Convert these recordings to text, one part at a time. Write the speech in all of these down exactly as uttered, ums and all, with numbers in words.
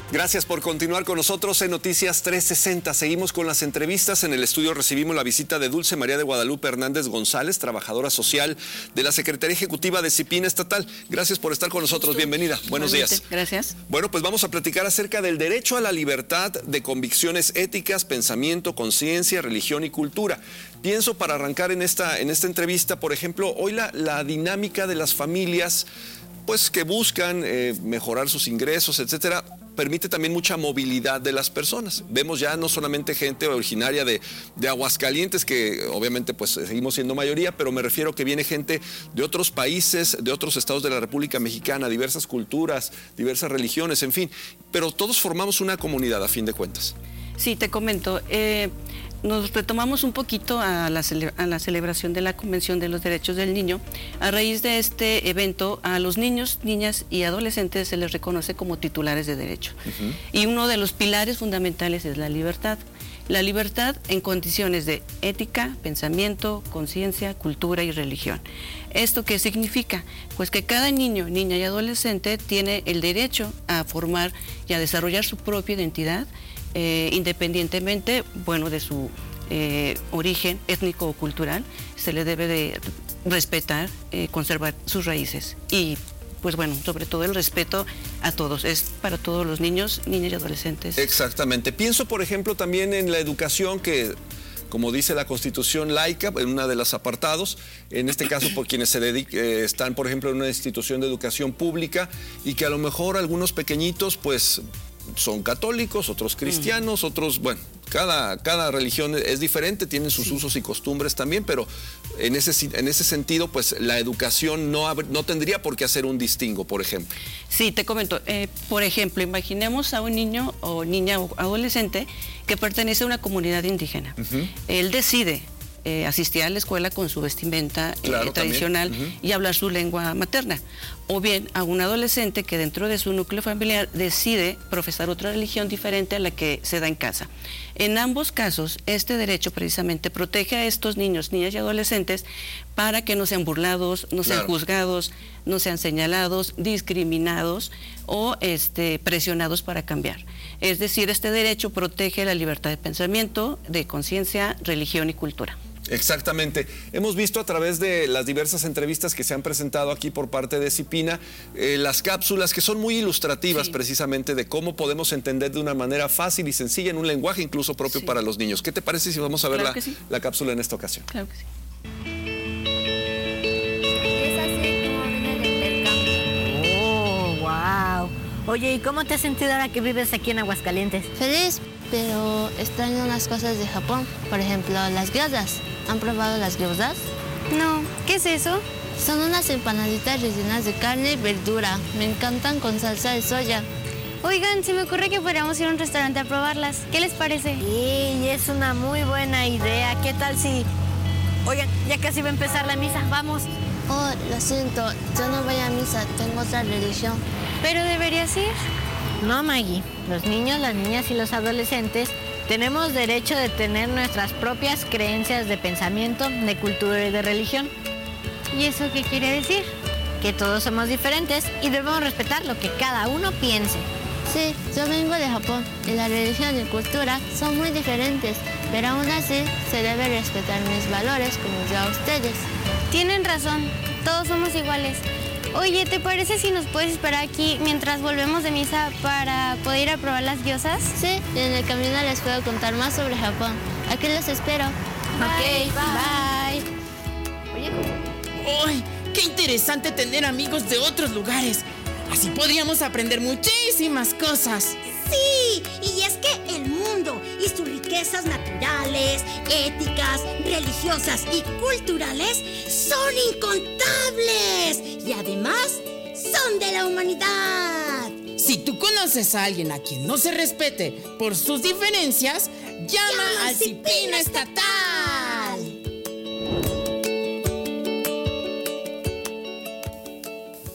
Gracias por continuar con nosotros en Noticias trescientos sesenta. Seguimos con las entrevistas. En el estudio recibimos la visita de Dulce María de Guadalupe Hernández González, trabajadora social de la Secretaría Ejecutiva de CIPINA Estatal. Gracias por estar con nosotros. Bienvenida. Buenos días. Gracias. Bueno, pues vamos a platicar acerca del derecho a la libertad de convicciones éticas, pensamiento, conciencia, religión y cultura. Pienso para arrancar en esta, en esta entrevista, por ejemplo, hoy la, la dinámica de las familias pues que buscan eh, mejorar sus ingresos, etcétera, permite también mucha movilidad de las personas. Vemos ya no solamente gente originaria de, de Aguascalientes, que obviamente pues seguimos siendo mayoría, pero me refiero que viene gente de otros países, de otros estados de la República Mexicana, diversas culturas, diversas religiones, en fin. Pero todos formamos una comunidad a fin de cuentas. Sí, te comento. Eh, nos retomamos un poquito a la, cele a la celebración de la Convención de los Derechos del Niño. A raíz de este evento, a los niños, niñas y adolescentes se les reconoce como titulares de derecho. Uh-huh. Y uno de los pilares fundamentales es la libertad. La libertad en condiciones de ética, pensamiento, conciencia, cultura y religión. ¿Esto qué significa? Pues que cada niño, niña y adolescente tiene el derecho a formar y a desarrollar su propia identidad, Eh, independientemente, bueno, de su eh, origen étnico o cultural. Se le debe de respetar, eh, conservar sus raíces y, pues bueno, sobre todo el respeto a todos. Es para todos los niños, niñas y adolescentes. Exactamente. Pienso, por ejemplo, también en la educación que, como dice la Constitución laica, en una de los apartados, en este caso por quienes se dedican, eh, están, por ejemplo, en una institución de educación pública y que a lo mejor algunos pequeñitos, pues, son católicos, otros cristianos, otros, bueno, cada, cada religión es diferente, tienen sus sí. usos y costumbres también, pero en ese, en ese sentido, pues la educación no, no tendría por qué hacer un distingo, por ejemplo. Sí, te comento, eh, por ejemplo, imaginemos a un niño o niña o adolescente que pertenece a una comunidad indígena. Uh-huh. Él decide Eh, asistir a la escuela con su vestimenta claro, eh, tradicional uh-huh. y hablar su lengua materna. O bien a un adolescente que dentro de su núcleo familiar decide profesar otra religión diferente a la que se da en casa. En ambos casos, este derecho precisamente protege a estos niños, niñas y adolescentes para que no sean burlados, no sean claro. juzgados, no sean señalados, discriminados o este, presionados para cambiar. Es decir, este derecho protege la libertad de pensamiento, de conciencia, religión y cultura. Exactamente. Hemos visto a través de las diversas entrevistas que se han presentado aquí por parte de CIPINA, eh, las cápsulas que son muy ilustrativas sí. precisamente de cómo podemos entender de una manera fácil y sencilla, en un lenguaje incluso propio sí. para los niños. ¿Qué te parece si vamos a ver claro la, sí. la cápsula en esta ocasión? Claro que sí. Oh, wow. Oye, ¿y cómo te has sentido ahora que vives aquí en Aguascalientes? Feliz, pero extraño unas cosas de Japón. Por ejemplo, las gyozas. ¿Han probado las gyozas? No, ¿qué es eso? Son unas empanaditas rellenas de carne y verdura. Me encantan con salsa de soya. Oigan, se me ocurre que podríamos ir a un restaurante a probarlas. ¿Qué les parece? Sí, es una muy buena idea. ¿Qué tal si...? Oigan, ya casi va a empezar la misa. Vamos. Oh, lo siento. Yo no voy a misa. Tengo otra religión. ¿Pero deberías ir? No, Maggie. Los niños, las niñas y los adolescentes tenemos derecho de tener nuestras propias creencias de pensamiento, de cultura y de religión. ¿Y eso qué quiere decir? Que todos somos diferentes y debemos respetar lo que cada uno piense. Sí, yo vengo de Japón y la religión y cultura son muy diferentes, pero aún así se debe respetar mis valores como yo a ustedes. Tienen razón, todos somos iguales. Oye, ¿te parece si nos puedes esperar aquí mientras volvemos de misa para poder ir a probar las gyozas? Sí, y en el camino les puedo contar más sobre Japón. Aquí los espero. Bye. Ok, bye. bye. Oye. ¡Ay! ¡Qué interesante tener amigos de otros lugares! Así podríamos aprender muchísimas cosas. Sí, y es que el mundo y sus riquezas naturales, éticas, religiosas y culturales son incontables y además son de la humanidad. Si tú conoces a alguien a quien no se respete por sus diferencias, llama, llama al CIPINA Estatal. Pues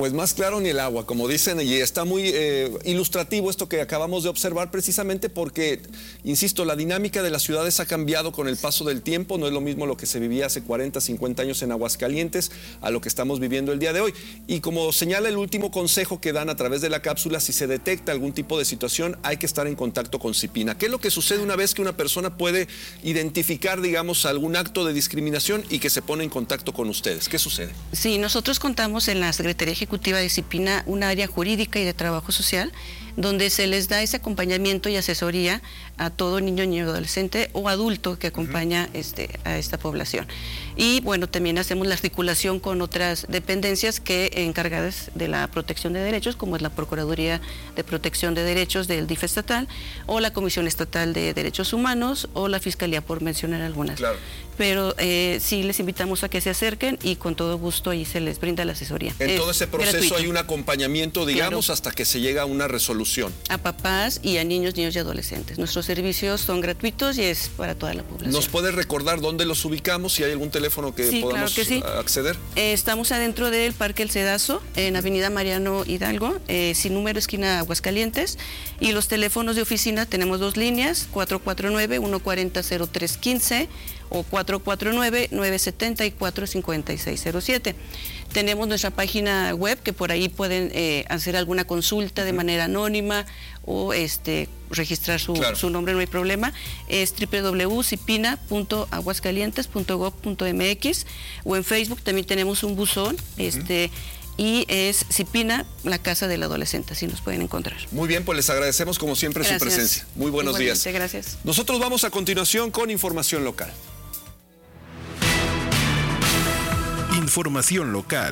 Pues más claro ni el agua, como dicen, y está muy eh, ilustrativo esto que acabamos de observar, precisamente porque, insisto, la dinámica de las ciudades ha cambiado con el paso del tiempo. No es lo mismo lo que se vivía hace cuarenta, cincuenta años en Aguascalientes a lo que estamos viviendo el día de hoy. Y como señala el último consejo que dan a través de la cápsula, si se detecta algún tipo de situación, hay que estar en contacto con CIPINA. ¿Qué es lo que sucede una vez que una persona puede identificar, digamos, algún acto de discriminación y que se pone en contacto con ustedes? ¿Qué sucede? Sí, nosotros contamos en la Secretaría Ejecutiva de CIPINA un área jurídica y de trabajo social donde se les da ese acompañamiento y asesoría a todo niño, niño, adolescente o adulto que acompaña uh-huh. este, a esta población. Y bueno, también hacemos la articulación con otras dependencias que encargadas de la protección de derechos, como es la Procuraduría de Protección de Derechos del D I F estatal, o la Comisión Estatal de Derechos Humanos, o la Fiscalía, por mencionar algunas. Claro. Pero eh, sí les invitamos a que se acerquen y con todo gusto ahí se les brinda la asesoría. En es todo ese proceso gratuito. Hay un acompañamiento, digamos, claro, hasta que se llega a una resolución. A papás y a niños, niños y adolescentes. Nuestros servicios son gratuitos y es para toda la población. ¿Nos puede recordar dónde los ubicamos? Si hay algún teléfono que sí, podamos claro que sí. acceder. Eh, estamos adentro del Parque El Cedazo, en Avenida Mariano Hidalgo, eh, sin número, esquina Aguascalientes. Y los teléfonos de oficina tenemos dos líneas, cuatro cuatro nueve, uno cuatro cero, cero tres uno cinco o cuatro cuatro nueve, nueve siete cuatro, cinco seis cero siete. Tenemos nuestra página web que por ahí pueden eh, hacer alguna consulta de manera anónima o este, registrar su, claro. su nombre, no hay problema. Es doble u doble u doble u punto cipina punto aguascalientes punto gob punto m x o en Facebook también tenemos un buzón. Uh-huh. este, y es CIPINA, la Casa del Adolescente, así nos pueden encontrar. Muy bien, pues les agradecemos como siempre gracias. Su presencia. Muy buenos Igualmente, días. Gracias. Nosotros vamos a continuación con información local. Información local.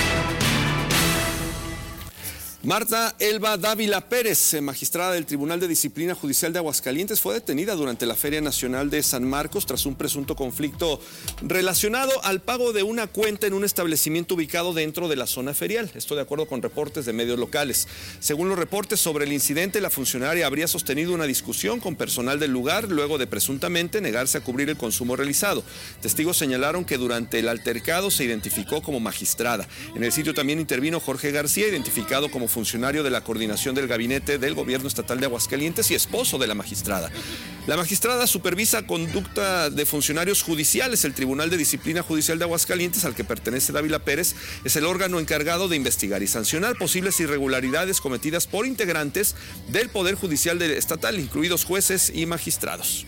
Marta Elba Dávila Pérez, magistrada del Tribunal de Disciplina Judicial de Aguascalientes, fue detenida durante la Feria Nacional de San Marcos tras un presunto conflicto relacionado al pago de una cuenta en un establecimiento ubicado dentro de la zona ferial. Esto de acuerdo con reportes de medios locales. Según los reportes sobre el incidente, la funcionaria habría sostenido una discusión con personal del lugar luego de presuntamente negarse a cubrir el consumo realizado. Testigos señalaron que durante el altercado se identificó como magistrada. En el sitio también intervino Jorge García, identificado como funcionario de la coordinación del gabinete del gobierno estatal de Aguascalientes y esposo de la magistrada. La magistrada supervisa conducta de funcionarios judiciales. El Tribunal de Disciplina Judicial de Aguascalientes, al que pertenece Dávila Pérez, es el órgano encargado de investigar y sancionar posibles irregularidades cometidas por integrantes del Poder Judicial estatal, incluidos jueces y magistrados.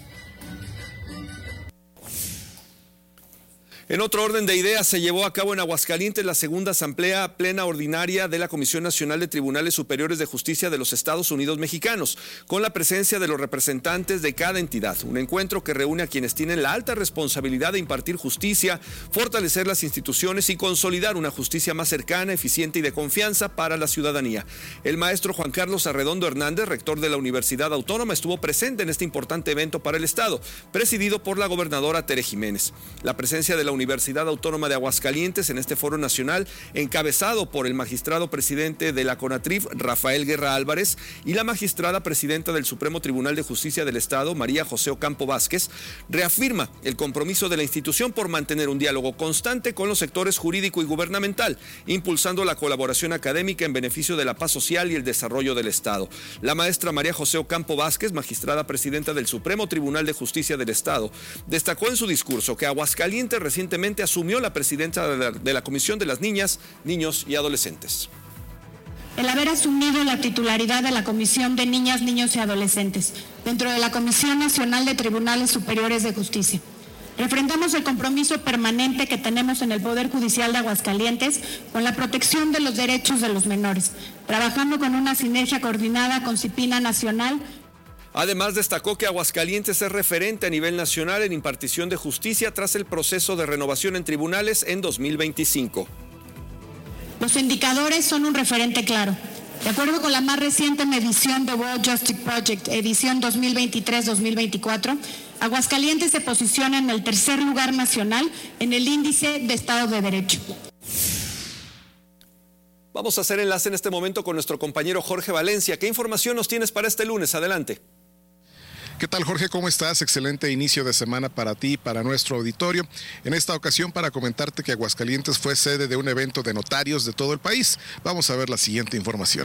En otro orden de ideas, se llevó a cabo en Aguascalientes la segunda asamblea plena ordinaria de la Comisión Nacional de Tribunales Superiores de Justicia de los Estados Unidos Mexicanos, con la presencia de los representantes de cada entidad. Un encuentro que reúne a quienes tienen la alta responsabilidad de impartir justicia, fortalecer las instituciones y consolidar una justicia más cercana, eficiente y de confianza para la ciudadanía. El maestro Juan Carlos Arredondo Hernández, rector de la Universidad Autónoma, estuvo presente en este importante evento para el Estado, presidido por la gobernadora Tere Jiménez. La presencia de la Universidad Autónoma de Aguascalientes en este foro nacional, encabezado por el magistrado presidente de la CONATRIF, Rafael Guerra Álvarez, y la magistrada presidenta del Supremo Tribunal de Justicia del Estado, María José Ocampo Vázquez, reafirma el compromiso de la institución por mantener un diálogo constante con los sectores jurídico y gubernamental, impulsando la colaboración académica en beneficio de la paz social y el desarrollo del Estado. La maestra María José Ocampo Vázquez, magistrada presidenta del Supremo Tribunal de Justicia del Estado, destacó en su discurso que Aguascalientes recientemente asumió la presidencia de la, de la Comisión de las Niñas, Niños y Adolescentes. El haber asumido la titularidad de la Comisión de Niñas, Niños y Adolescentes dentro de la Comisión Nacional de Tribunales Superiores de Justicia. Refrendamos el compromiso permanente que tenemos en el Poder Judicial de Aguascalientes con la protección de los derechos de los menores, trabajando con una sinergia coordinada con CIPINA Nacional. Además, destacó que Aguascalientes es referente a nivel nacional en impartición de justicia tras el proceso de renovación en tribunales en dos mil veinticinco. Los indicadores son un referente claro. De acuerdo con la más reciente medición de World Justice Project, edición dos mil veintitrés dos mil veinticuatro, Aguascalientes se posiciona en el tercer lugar nacional en el índice de Estado de Derecho. Vamos a hacer enlace en este momento con nuestro compañero Jorge Valencia. ¿Qué información nos tienes para este lunes? Adelante. ¿Qué tal, Jorge? ¿Cómo estás? Excelente inicio de semana para ti y para nuestro auditorio. En esta ocasión, para comentarte que Aguascalientes fue sede de un evento de notarios de todo el país. Vamos a ver la siguiente información.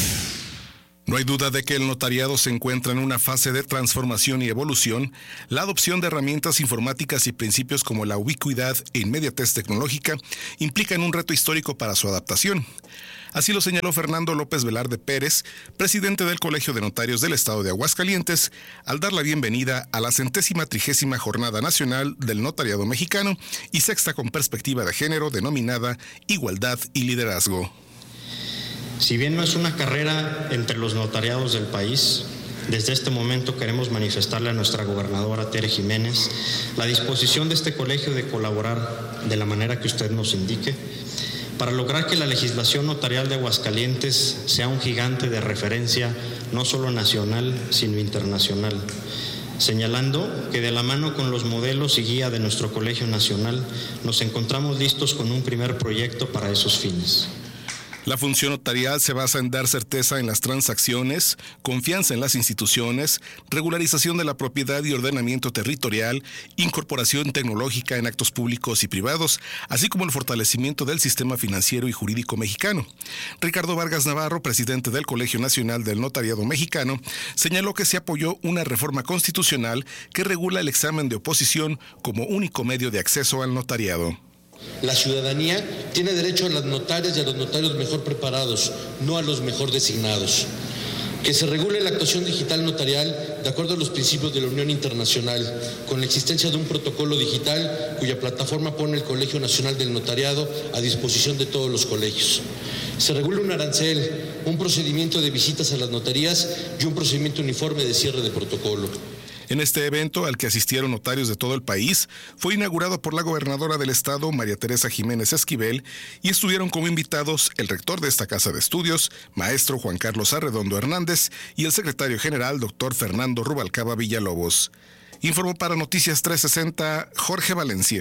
No hay duda de que el notariado se encuentra en una fase de transformación y evolución. La adopción de herramientas informáticas y principios como la ubicuidad e inmediatez tecnológica implican un reto histórico para su adaptación. Así lo señaló Fernando López Velarde Pérez, presidente del Colegio de Notarios del Estado de Aguascalientes, al dar la bienvenida a la centésima trigésima Jornada Nacional del Notariado Mexicano y sexta con perspectiva de género denominada Igualdad y Liderazgo. Si bien no es una carrera entre los notariados del país, desde este momento queremos manifestarle a nuestra gobernadora Tere Jiménez la disposición de este colegio de colaborar de la manera que usted nos indique para lograr que la legislación notarial de Aguascalientes sea un gigante de referencia no solo nacional, sino internacional, señalando que de la mano con los modelos y guía de nuestro Colegio Nacional nos encontramos listos con un primer proyecto para esos fines. La función notarial se basa en dar certeza en las transacciones, confianza en las instituciones, regularización de la propiedad y ordenamiento territorial, incorporación tecnológica en actos públicos y privados, así como el fortalecimiento del sistema financiero y jurídico mexicano. Ricardo Vargas Navarro, presidente del Colegio Nacional del Notariado Mexicano, señaló que se apoyó una reforma constitucional que regula el examen de oposición como único medio de acceso al notariado. La ciudadanía tiene derecho a las notarias y a los notarios mejor preparados, no a los mejor designados. Que se regule la actuación digital notarial de acuerdo a los principios de la Unión Internacional, con la existencia de un protocolo digital cuya plataforma pone el Colegio Nacional del Notariado a disposición de todos los colegios. Se regule un arancel, un procedimiento de visitas a las notarías y un procedimiento uniforme de cierre de protocolo. En este evento, al que asistieron notarios de todo el país, fue inaugurado por la gobernadora del estado, María Teresa Jiménez Esquivel, y estuvieron como invitados el rector de esta casa de estudios, maestro Juan Carlos Arredondo Hernández, y el secretario general, doctor Fernando Rubalcaba Villalobos. Informó para Noticias trescientos sesenta, Jorge Valencia.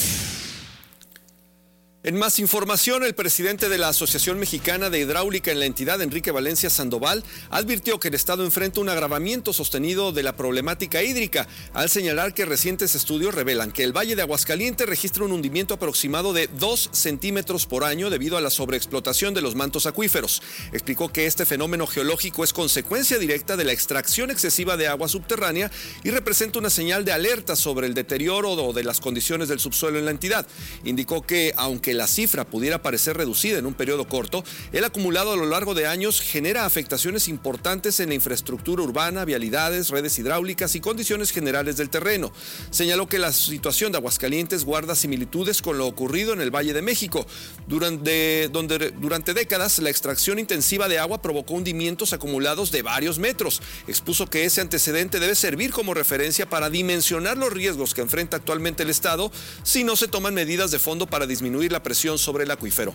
En más información, el presidente de la Asociación Mexicana de Hidráulica en la entidad, Enrique Valencia Sandoval, advirtió que el Estado enfrenta un agravamiento sostenido de la problemática hídrica, al señalar que recientes estudios revelan que el Valle de Aguascalientes registra un hundimiento aproximado de dos centímetros por año debido a la sobreexplotación de los mantos acuíferos. Explicó que este fenómeno geológico es consecuencia directa de la extracción excesiva de agua subterránea y representa una señal de alerta sobre el deterioro o de las condiciones del subsuelo en la entidad. Indicó que, aunque la cifra pudiera parecer reducida en un periodo corto, el acumulado a lo largo de años genera afectaciones importantes en la infraestructura urbana, vialidades, redes hidráulicas y condiciones generales del terreno. Señaló que la situación de Aguascalientes guarda similitudes con lo ocurrido en el Valle de México, durante, donde durante décadas la extracción intensiva de agua provocó hundimientos acumulados de varios metros. Expuso que ese antecedente debe servir como referencia para dimensionar los riesgos que enfrenta actualmente el Estado si no se toman medidas de fondo para disminuir la presión sobre el acuífero.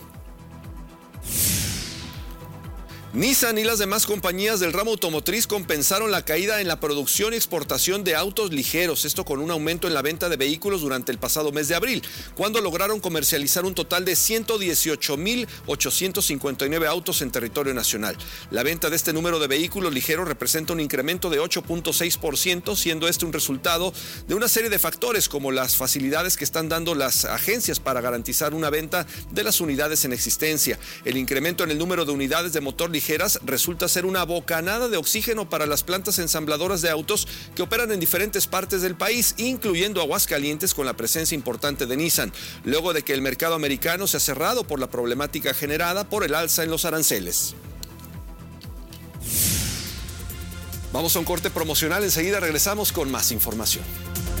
Nissan y las demás compañías del ramo automotriz compensaron la caída en la producción y exportación de autos ligeros, esto con un aumento en la venta de vehículos durante el pasado mes de abril, cuando lograron comercializar un total de ciento dieciocho mil ochocientos cincuenta y nueve autos en territorio nacional. La venta de este número de vehículos ligeros representa un incremento de ocho punto seis por ciento, siendo este un resultado de una serie de factores como las facilidades que están dando las agencias para garantizar una venta de las unidades en existencia. El incremento en el número de unidades de motor ligero resulta ser una bocanada de oxígeno para las plantas ensambladoras de autos que operan en diferentes partes del país, incluyendo Aguascalientes, con la presencia importante de Nissan, luego de que el mercado americano se ha cerrado por la problemática generada por el alza en los aranceles. Vamos a un corte promocional, enseguida regresamos con más información.